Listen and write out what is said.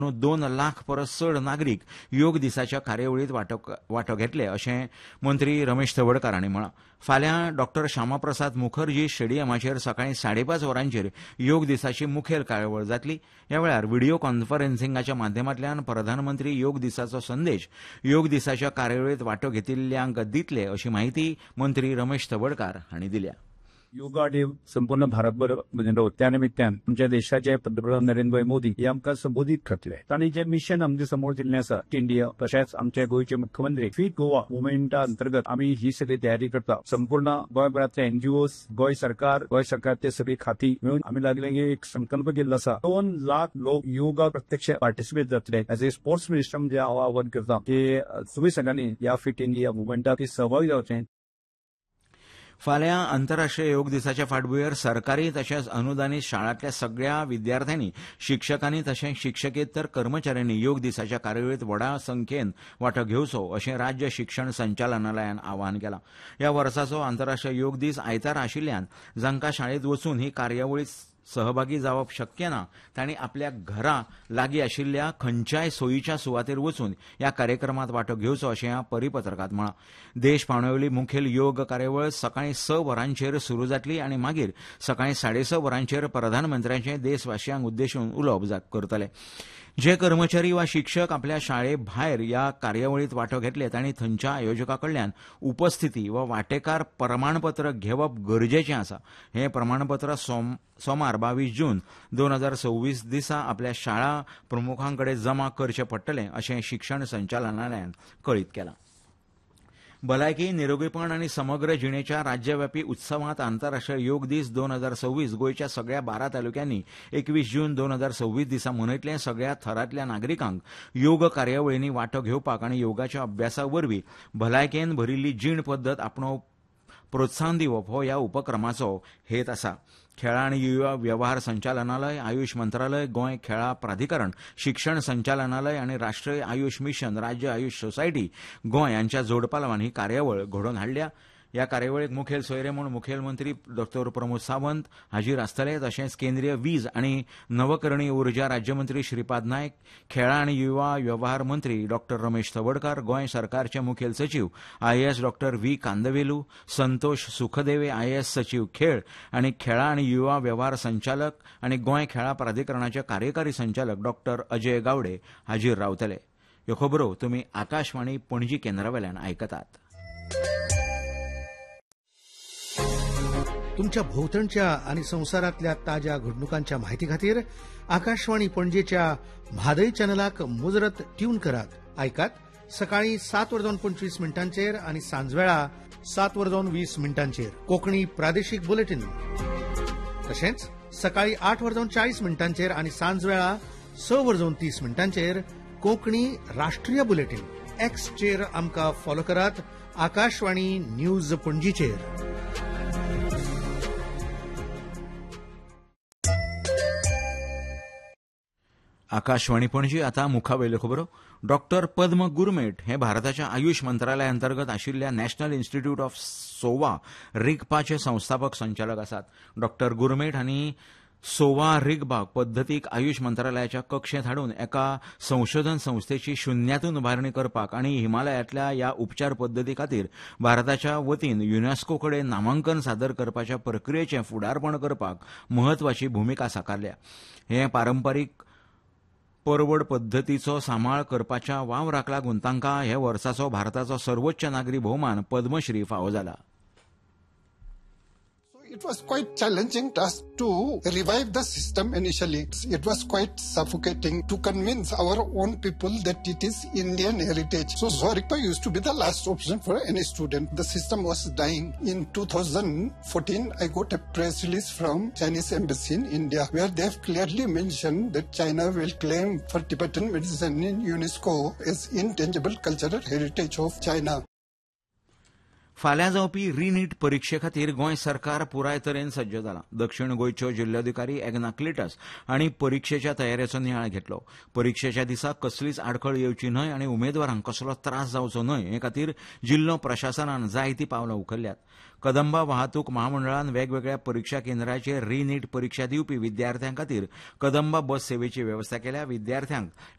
2 लाख परस चड नागरीक योग दिसाच्या कार्यावळीत वांटो घेतले अशें मंत्री रमेश तवडकार हांणी म्हळां. फाल्यां डॉ श्यामाप्रसाद मुखर्जी स्टेडियमाचेर सकाळीं 5:30 वरांचेर योग दिसाची मुखेल कार्यावळ जातली. ह्या वेळार व्हिडिओ कॉन्फरन्सिंगाच्या माध्यमांतल्यान प्रधानमंत्री योग दिसाचो संदेश योग दिसाच्या कार्यावळीत वांटो घेतिल्ल्यांक दितले अशी माहिती मंत्री रमेश तवडकार हांणी दिल्या. योगा डे संपूर्ण भारतभर मनयलो. त्या निमित्तान आमच्या देशाचे पंतप्रधान नरेंद्र मोदी हे आमकां संबोधीत करतले. तांणी जे मिशन आमचे समोर दिल्लें आसा इंडिया, तशेंच आमचे गोंयचे मुख्यमंत्री फिट गोवा मुवमेंटा अंतर्गत आमी ही सगळी तयारी करता. संपूर्ण गोंयभरातले एनजीओस, गोंय सरकारचे सगळी खाती मेळून आमी लागले एक संकल्प केल्लो आसा. 2 लाख लोक योगा प्रत्यक्ष पार्टिसिपेट जातले. एज ए स्पोर्ट्स मिनिस्टर म्हणजे हांव आवाहन करता की तुम्ही सगळ्यांनी या फिट इंडिया मुवमेंटात सहभागी जावचें. फाल्यां आंतरराष्ट्रीय योग दिसाच्या फाटभुंयेर सरकारी तशेंच अनुदानीत शाळांतल्या सगळ्या विद्यार्थ्यांनी, शिक्षकांनी तशेंच शिक्षकेतर कर्मचाऱ्यांनी योग दिसाच्या कार्यावळीत व्हडा संख्येन वांटो घेवचो अशें राज्य शिक्षण संचालनालयान आवाहन केलां. ह्या वर्साचो आंतरराष्ट्रीय योग दीस आयतार आशिल्ल्यान जांकां शाळेंत वचून ही कार्यावळीत सहभागी जावप शक्य ना तांणी आपल्या घरा लागीं आशिल्ल्या खंयच्याय सोयीच्या सुवातेर वचून ह्या कार्यक्रमात वांटो घेवचो अशें ह्या परिपत्रकांत म्हळां. देश पावण्यावेली मुखेल योग कार्यावळ सकाळीं 6 वरांचेर सुरू जातली आनी मागीर सकाळीं 6:30 वरांचेर प्रधानमंत्र्यांचें देशवासियांक उद्देशून उलोवप करतले. जे कर्मचारी वा शिक्षक आपल्या शाळे भायर ह्या कार्यावळीत वांटो घेतले तांणी थंयच्या आयोजका कडल्यान उपस्थिती वा वांटेकार प्रमाणपत्र घेवप गरजेचें आसा. हें प्रमाणपत्र सोमार 22 जून 2026 दिसा आपल्या शाळा प्रमुखांकडे जमा करचें पडटलें अशें शिक्षण संचालनालयान कळीत केलां. भलायकी, निरोगीपण आनी समग्र जिणेच्या राज्यव्यापी उत्सवांत आंतरराष्ट्रीय योग दीस 2026 गोंयच्या सगळ्या 12 तालुक्यांनी 21 जून 2026 दिसा मनयतले. सगळ्या थरांतल्या नागरिकांक योग कार्यावळींनी वांटो घेवपाक आनी योगाच्या अभ्यासा वरवीं भलायकेन भरिल्ली जीण पद्दत आपणावप प्रोत्साहन दिवप हो ह्या उपक्रमाचो हेत आसा. खेळां आनी युवा वेव्हार संचालनालय, आयुष मंत्रालय, गोंय खेळां प्राधिकरण, शिक्षण संचालनालय आनी राष्ट्रीय आयुष मिशन, राज्य आयुष सोसायटी गोंय हांच्या जोडपालवान ही कार्यावळ घडोवन हाडल्या. ह्या कार्यावळीक मुखेल सोयरे म्हूण मुखेलमंत्री डॉ प्रमोद सावंत हाजीर आसतले. तशेंच केंद्रीय वीज आनी नवकरणीय उर्जा राज्यमंत्री श्रीपाद नायक, खेळां आनी युवा वेव्हार मंत्री डॉ रमेश तवडकार, गोंय सरकारचे मुखेल सचीव IAS डॉ व्ही कांदवेलू, संतोष सुखदेवे IAS सचीव खेळ आनी खेळां आनी युवा वेव्हार संचालक आनी गोंय खेळां प्राधिकरणाचे कार्यकारी संचालक डॉ अजय गावडे हाजीर रावतले. ह्यो खबरो तुमी आकाशवाणी पणजी केंद्रावेल्यान आयकतात. तुमच्या भोवतणच्या आणि संसारातल्या ताज्या घडणुकांच्या माहिती खातीर आकाशवाणी पणजेच्या म्हादय चॅनलाक मुजरत ट्यून करात. ऐकात सकाळी 7:25 आणि सांजवेळा 7:20 कोंकणी प्रादेशीक बुलेटिन. तशेंच सकाळी 8:40 आणि सांजवेळा 6:30 कोंकणी राष्ट्रीय बुलेटिन. एक्सचेर आमकां फॉलो करात. आकाशवाणी न्यूज पणजीचेर. आकाशवाणी पणजी आतां मुखावेल्यो खबरो. डॉक्टर पद्म गुरमेट हे भारताच्या आयुष मंत्रालया अंतर्गत आशिल्ल्या नॅशनल इन्स्टिट्यूट ऑफ सोवा रिग्पाचे संस्थापक संचालक आसात. डॉक्टर गुरमेट हांणी सोवा रिग्पा पद्दतीक आयुष मंत्रालयाच्या कक्षेंत हाडून एका संशोधन संस्थेची शुन्यातून उबारणी करपाक आनी हिमालयांतल्या ह्या उपचार पद्दती खातीर भारताच्या वतीन युनेस्को कडेन नामांकन सादर करपाच्या प्रक्रियेचें फुडारपण करपाक म्हत्वाची भुमिका साकारल्या. हे पारंपारीक परवड पद्दतीचो सांबाळ करपाच्या वावराक लागून तांकां हे वर्साचो भारताचो सर्वोच्च नागरी भोवमान पद्मश्री फावो जाला. It was quite challenging task to revive the system initially. It was quite suffocating to convince our own people that it is Indian heritage. So Zorikpa used to be the last option for any student. The system was dying. In 2014, I got a press release from Chinese embassy in India where they have clearly mentioned that China will claim for Tibetan medicine in UNESCO as intangible cultural heritage of China. फाल्यां जावपी रीनीट परीक्षे खातीर गोंय सरकार पुराय तरेन सज्ज जाला. दक्षिण गोंयच्यो जिल्लोधिकारी एग्ना क्लिटस हांणी परीक्षेच्या तयारेचो नियाळ घेतलो. परीक्षेच्या दिसा कसलीच आडखळ येवची न्हय आनी उमेदवारांक कसलो त्रास जावचो न्हय हे खातीर जिल्लो प्रशासनान जाय ती पावलां उखल्ल्यात. कदंबा वाहतूक महामंडळान वेगवेगळ्या परीक्षा केंद्राचेर रीनीट परीक्षा दिवपी विद्यार्थ्यां खातीर कदंबा बस सेवेची वेवस्था केल्या. विद्यार्थ्यांक